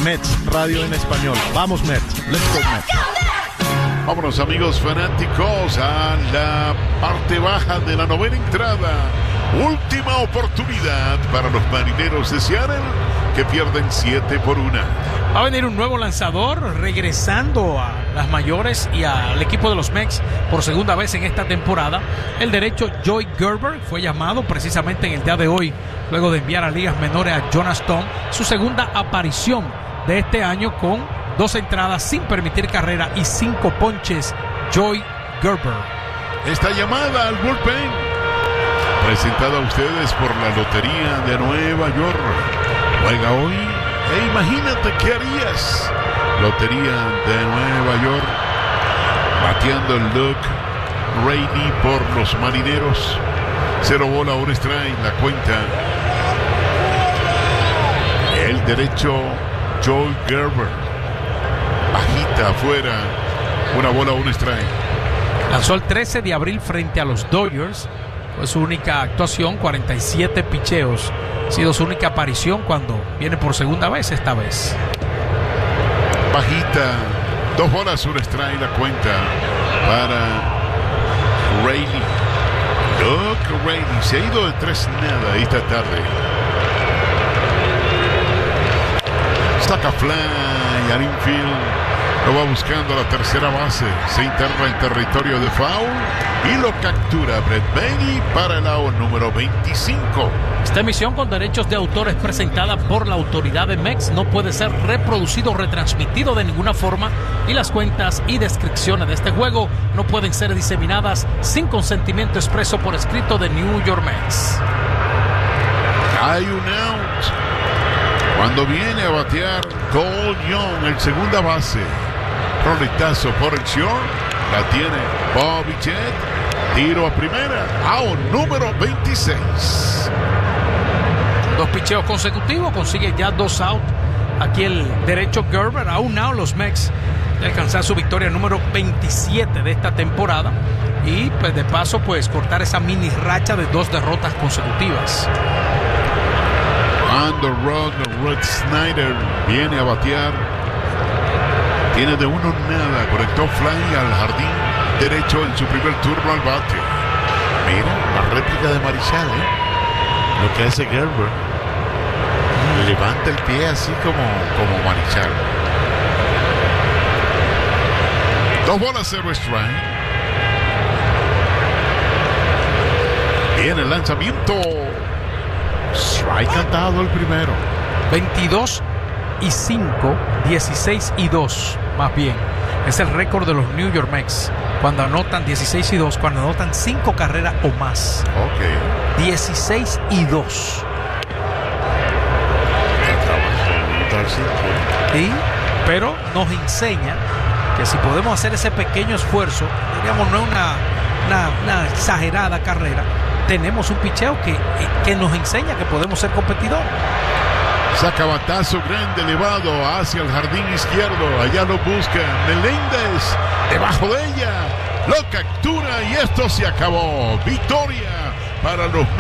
Mets, radio en español. Vamos Mets, let's go Mets. Vámonos amigos fanáticos a la parte baja de la novena entrada. Última oportunidad para los Marineros de Seattle, que pierden 7-1. Va a venir un nuevo lanzador regresando a las mayores y al equipo de los Mets por segunda vez en esta temporada. El derecho Joey Gerber fue llamado precisamente en el día de hoy, luego de enviar a ligas menores a Jonas Stone, su segunda aparición de este año con 2 entradas sin permitir carrera y 5 ponches. Joey Gerber. Esta llamada al bullpen, presentada a ustedes por la Lotería de Nueva York. Juega hoy e imagínate qué harías. Lotería de Nueva York, bateando el Luke Rainey por los Marineros. 0 bola, 1 strike, la cuenta. El derecho Joey Gerber, bajita afuera, 1 bola, 1 strike. Lanzó el 13 de abril frente a los Dodgers. Fue su única actuación, 47 picheos. Ha sido su única aparición cuando viene por segunda vez esta vez. Bajita, 2 bolas, 1 strike, la cuenta para Rainey. Look, Rainey se ha ido de 3-0 esta tarde. Saca fly al infield. Lo va buscando a la tercera base. Se interna en territorio de foul y lo captura Brett Baty para el out número 25. Esta emisión con derechos de autor es presentada por la autoridad de Mets. No puede ser reproducido o retransmitido de ninguna forma y las cuentas y descripciones de este juego no pueden ser diseminadas sin consentimiento expreso por escrito de New York Mets. Hay un out cuando viene a batear Cole Young, el segunda base. Roletazo por el short, la tiene Bobby Chet, tiro a primera, out número 26. 2 picheos consecutivos, consigue ya 2 out. Aquí el derecho Gerber, a un out los Mets de alcanzar su victoria número 27 de esta temporada y pues de paso pues cortar esa mini racha de 2 derrotas consecutivas. On the road, Red Snyder viene a batear. Tiene de 1 nada, conectó fly al jardín derecho en su primer turno al bate. Mira, la réplica de Marichal, lo que hace Gerber. Levanta el pie así como Marichal. 2 bolas, 0 strike. Viene el lanzamiento. Strike cantado el primero. 22-5, 16-2, más bien. Es el récord de los New York Mets cuando anotan 16-2, cuando anotan 5 carreras o más. Ok. 16-2. Sí, pero nos enseña que si podemos hacer ese pequeño esfuerzo, diríamos, no es una exagerada carrera, tenemos un picheo que nos enseña que podemos ser competidores. Saca batazo grande, elevado hacia el jardín izquierdo. Allá lo busca Meléndez. Debajo de ella lo captura y esto se acabó. Victoria para los